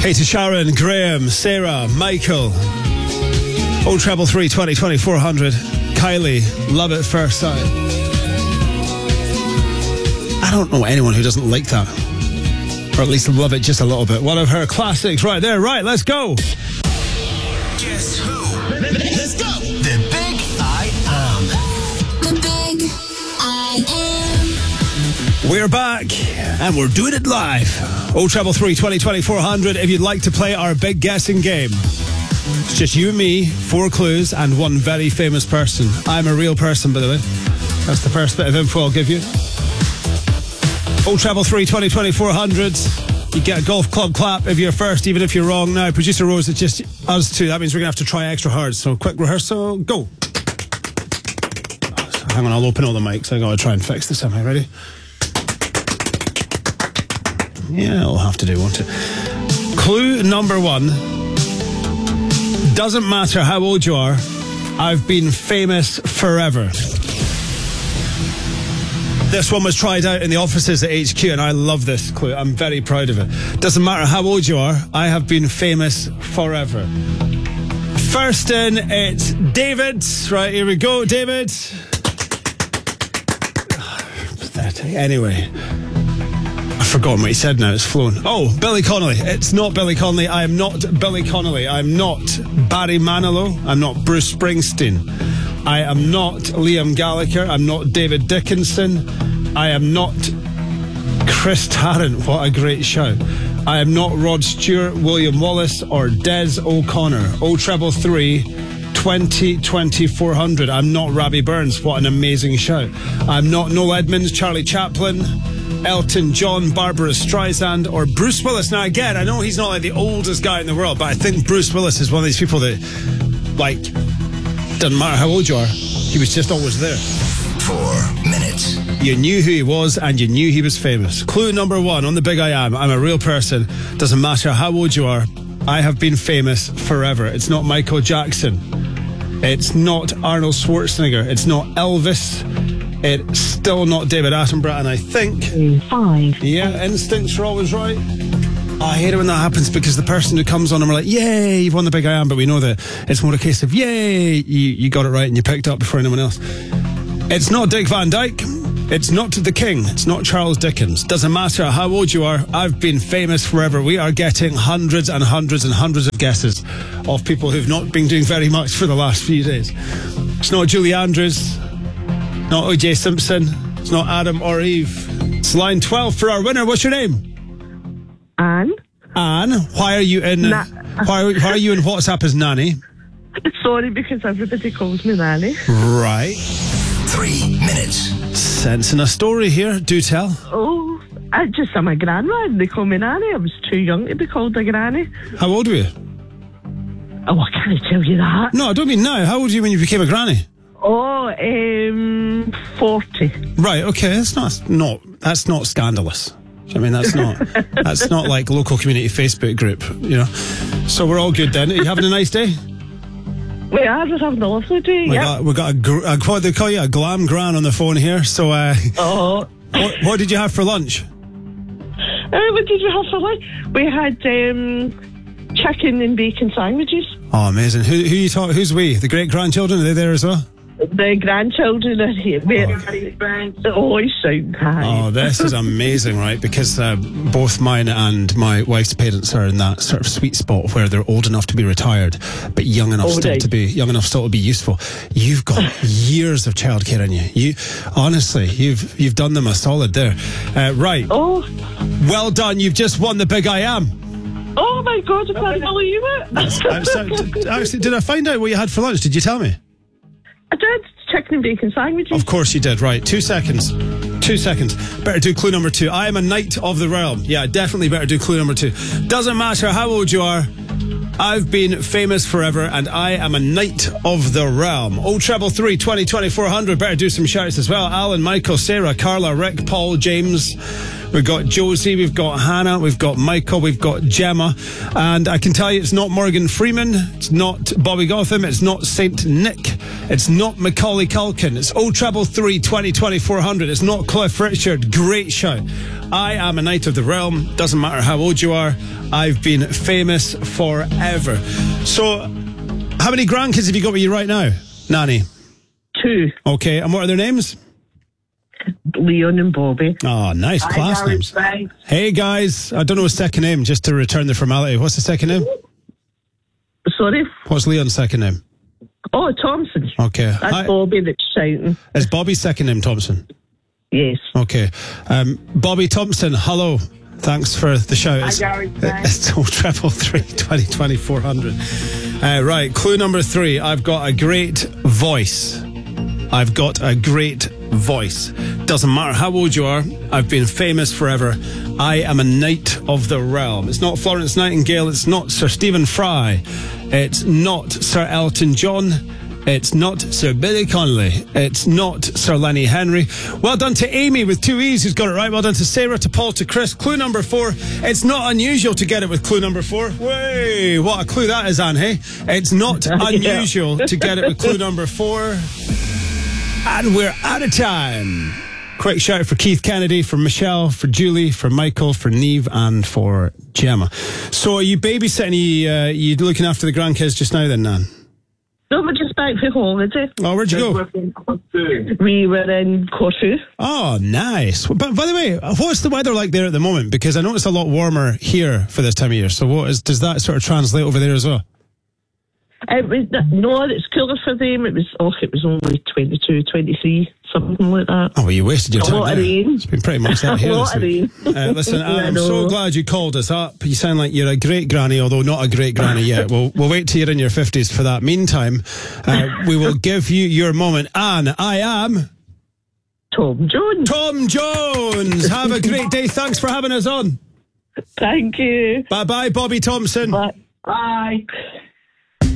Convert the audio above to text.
Hey to Sharon, Graham, Sarah, Michael. 03 20 20 400. Kylie, love at first sight. I don't know anyone who doesn't like that. Or at least love it just a little bit. One of her classics right there. Right, let's go. Guess who? Let's go. The Big I Am. The Big I Am. We're back and we're doing it live. 03 20 20 400 if you'd like to play our big guessing game. It's just you and me, 4 clues, and one very famous person. I'm a real person, by the way. That's the first bit of info I'll give you. 03 20 20 400. You get a golf club clap if you're first, even if you're wrong. Now, Producer Rose, it's just us two. That means we're going to have to try extra hard. So, quick rehearsal, go. Hang on, I'll open all the mics. I've got to try and fix this. Am I ready? Yeah, it'll have to do, won't it? Clue number 1. Doesn't matter how old you are, I've been famous forever. This one was tried out in the offices at HQ, and I love this clue. I'm very proud of it. Doesn't matter how old you are, I have been famous forever. First in, it's David. Right, here we go, David. Pathetic. Anyway, I've forgotten what he said now. It's flown. Oh, Billy Connolly. It's not Billy Connolly. I am not Billy Connolly. I'm not Barry Manilow. I'm not Bruce Springsteen. I am not Liam Gallagher. I'm not David Dickinson. I am not Chris Tarrant. What a great show. I am not Rod Stewart, William Wallace, or Des O'Connor. 03 20 20 400. I'm not Robbie Burns. What an amazing show. I'm not Noel Edmonds, Charlie Chaplin, Elton John, Barbara Streisand, or Bruce Willis. Now, again, I know he's not like the oldest guy in the world, but I think Bruce Willis is one of these people that, like, doesn't matter how old you are, he was just always there. 4 minutes. You knew who he was and you knew he was famous. Clue number 1 on the Big I Am. I'm a real person. Doesn't matter how old you are, I have been famous forever. It's not Michael Jackson. It's not Arnold Schwarzenegger. It's not Elvis. It's still not David Attenborough. And I think 5. Yeah, instincts are always right. I hate it when that happens because the person who comes on and we're like, yay, you've won the Big I Am, but we know that it's more a case of, yay, you got it right and you picked up before anyone else. It's not Dick Van Dyke. It's not the King. It's not Charles Dickens. Doesn't matter how old you are, I've been famous forever. We are getting hundreds and hundreds and hundreds of guesses of people who've not been doing very much for the last few days. It's not Julie Andrews, not O.J. Simpson. It's not Adam or Eve. It's line 12 for our winner. What's your name? Anne. Anne, why are you in? Why are you in WhatsApp as Nanny? Sorry, because everybody calls me Nanny. Right. 3 minutes. Sensing a story here. Do tell. Oh, I'm a grandma. They call me Nanny. I was too young to be called a granny. How old were you? Oh, I can't tell you that. No, I don't mean now. How old were you when you became a granny? Oh, 40. Right. Okay. That's not scandalous. I mean, that's not like local community Facebook group, you know. So we're all good then. Are you having a nice day? We are just having a lovely day. We got a what they call you, a glam gran on the phone here. So, what did you have for lunch? What did we have for lunch? We had chicken and bacon sandwiches. Oh, amazing! Who you talk? Who's we? The great grandchildren? Are they there as well? The grandchildren are here. Oh, you sound high. Oh, this is amazing, right? Because both mine and my wife's parents are in that sort of sweet spot where they're old enough to be retired, but young enough still to be useful. You've got years of childcare in you. You've done them a solid there. Right. Oh. Well done. You've just won the Big I Am. Oh my God! I can't believe it. Actually, did I find out what you had for lunch? Did you tell me? I did. Chicken and bacon sandwiches. Of course you did. Right. 2 seconds. 2 seconds. Better do clue number 2. I am a knight of the realm. Yeah, definitely better do clue number 2. Doesn't matter how old you are, I've been famous forever and I am a knight of the realm. 03 20 20 400. Better do some shouts as well. Alan, Michael, Sarah, Carla, Rick, Paul, James. We've got Josie, we've got Hannah, we've got Michael, we've got Gemma. And I can tell you it's not Morgan Freeman, it's not Bobby Gotham, it's not Saint Nick. It's not Macaulay Culkin. It's 033 20 400. It's not Cliff Richard. Great shout. I am a knight of the realm. Doesn't matter how old you are. I've been famous forever. So, how many grandkids have you got with you right now, Nanny? 2. Okay, and what are their names? Leon and Bobby. Oh, nice class names. Hey guys, I don't know his second name, just to return the formality. What's the second name? Sorry? What's Leon's second name? Oh, Thompson. Okay. That's Bobby that's shouting. Is Bobby's second name Thompson? Yes. Okay. Bobby Thompson, hello. Thanks for the shout. It's 033 20 400. Right, clue number 3. I've got a great voice. I've got a great voice. Doesn't matter how old you are. I've been famous forever. I am a knight of the realm. It's not Florence Nightingale. It's not Sir Stephen Fry. It's not Sir Elton John. It's not Sir Billy Connolly. It's not Sir Lenny Henry. Well done to Amy with 2 E's who's got it right. Well done to Sarah, to Paul, to Chris. Clue number 4. It's not unusual to get it with clue number 4. Way, what a clue that is, Anne, hey? It's not unusual to get it with clue number 4. And we're out of time. Quick shout for Keith Kennedy, for Michelle, for Julie, for Michael, for Neve, and for Gemma. So are you babysitting? You looking after the grandkids just now then, Nan? No, we're just back for holiday. Oh, where'd you go? We were in Corfu. Oh, nice. But by the way, what's the weather like there at the moment? Because I know it's a lot warmer here for this time of year. So does that sort of translate over there as well? No, it's cooler for them. It was only 22, 23, something like that. Oh, well, you wasted your time. A lot of rain. It's been pretty much that here. A lot of rain. Listen, I'm so glad you called us up. You sound like you're a great granny, although not a great granny yet. We'll wait till you're in your 50s for that. Meantime, we will give you your moment. And I am... Tom Jones. Tom Jones. Have a great day. Thanks for having us on. Thank you. Bye-bye, Bobby Thompson. Bye.